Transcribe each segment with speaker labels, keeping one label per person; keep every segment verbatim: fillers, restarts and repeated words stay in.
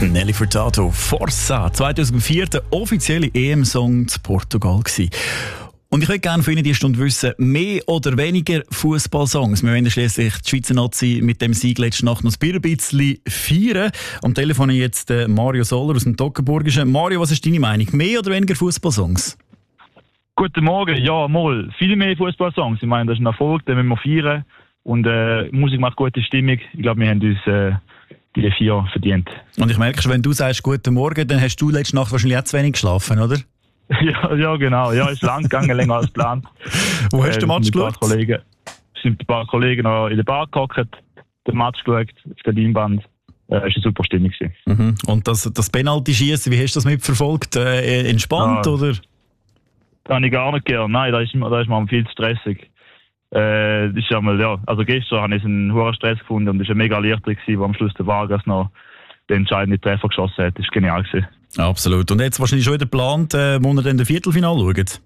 Speaker 1: Nelly Furtado, Forza, zweitausendvier der offizielle E M-Song zu Portugal gewesen. Und ich würde gerne von Ihnen die Stunde wissen, mehr oder weniger Fußballsongs. Wir wollen schliesslich die Schweizer Nazi mit dem Sieg letzte Nacht noch ein bisschen feiern. Am Telefon jetzt Mario Soller aus dem Toggenburgischen. Mario, was ist deine Meinung? Mehr oder weniger Fußballsongs?
Speaker 2: Guten Morgen, ja, mal. Viel mehr Fußballsongs. Ich meine, das ist ein Erfolg, den müssen wir feiern. Und äh, Musik macht gute Stimmung. Ich glaube, wir haben uns äh, die vier verdient.
Speaker 1: Und ich merke schon, wenn du sagst Guten Morgen, dann hast du letzte Nacht wahrscheinlich auch zu wenig geschlafen, oder?
Speaker 2: Ja, ja, genau. Ja, ist lang gegangen, länger als geplant.
Speaker 1: Wo hast du den Match
Speaker 2: äh,
Speaker 1: geschaut?
Speaker 2: Es sind ein paar Kollegen noch in der Bar gehockt, den Match geschaut, auf der Leinwand. Es äh, war eine super Stimmung.
Speaker 1: Mhm. Und das, das Penalty-Schießen, wie hast du das mitverfolgt? Äh, entspannt, ja, oder?
Speaker 2: Das habe ich gar nicht gern. Nein, da ist, da ist man viel zu stressig. Äh, das ist einmal, ja, also gestern habe ich einen hohen Stress gefunden und es war eine mega Erleichterung, wo am Schluss der Vargas noch den entscheidenden Treffer geschossen hat. Das war genial gewesen.
Speaker 1: Absolut. Und jetzt wahrscheinlich schon wieder geplant, äh, wo ihr dann das Viertelfinale schaut?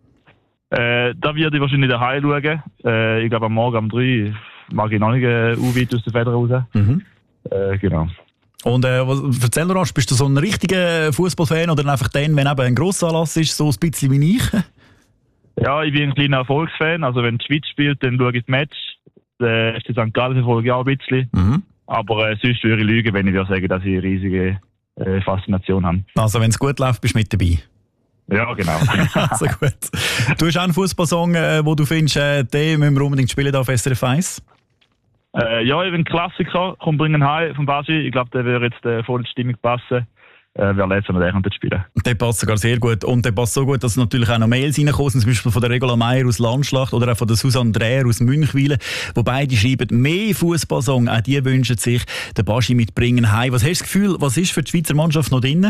Speaker 2: Äh, da werde ich wahrscheinlich daheim schauen. Äh, ich glaube, am Morgen um drei mag ich noch nicht äh, weit aus der Feder raus. Mhm. Äh, genau.
Speaker 1: Und äh, was, erzähl mir, bist du so ein richtiger Fußballfan oder einfach dann, wenn eben ein Grossanlass ist, so ein bisschen wie ich?
Speaker 2: Ja, ich bin ein kleiner Erfolgsfan. Also wenn die Schweiz spielt, dann schaue ich das Match. Der F C Sankt Gallen verfolge ich auch ein bisschen. Mhm. Aber äh, sonst würde ich lügen, wenn ich würde sagen, dass ich eine riesige äh, Faszination habe.
Speaker 1: Also wenn es gut läuft, bist du mit dabei?
Speaker 2: Ja, genau.
Speaker 1: Also gut. Du hast auch einen Fußballsong, äh, wo du findest, äh, den müssen wir unbedingt spielen auf S R F eins?
Speaker 2: Äh, ja, ich bin ein Klassiker. Komm, bringen heim von Baschi. Ich glaube, der würde jetzt äh, voll in die Stimmung passen. Äh, wer letztes Mal den spielen.
Speaker 1: Der passt sogar sehr gut. Und der passt so gut, dass natürlich auch noch Mails reinkommen, zum Beispiel von der Regula Meier aus Landschlacht oder auch von der Susanne Dreher aus Münchwilen, wo beide schreiben, mehr Fußballsong, auch die wünschen sich den Baschi mitbringen heim. Was hast du das Gefühl, was ist für die Schweizer Mannschaft noch drin?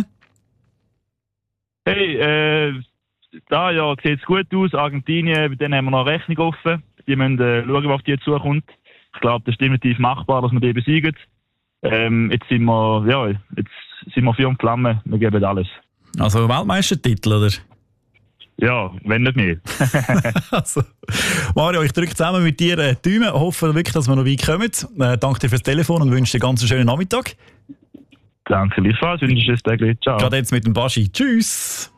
Speaker 2: Hey, äh, da ja, sieht es gut aus. Argentinien, bei denen haben wir noch eine Rechnung offen. Die müssen äh, schauen, was auf die zukommt. Ich glaube, das ist definitiv machbar, dass wir die besiegen. Ähm, jetzt sind wir, ja, jetzt sind wir Feuer und Flamme, wir geben alles.
Speaker 1: Also Weltmeistertitel, oder?
Speaker 2: Ja, wenn nicht mehr.
Speaker 1: Also, Mario, ich drücke zusammen mit dir äh, die Daumen, hoffe wirklich, dass wir noch weit kommen. Äh, danke dir fürs Telefon und wünsche dir einen ganz schönen Nachmittag.
Speaker 2: Danke, Lisa, wünsche dir ein Tag. Ciao.
Speaker 1: Gerade jetzt mit dem Baschi. Tschüss.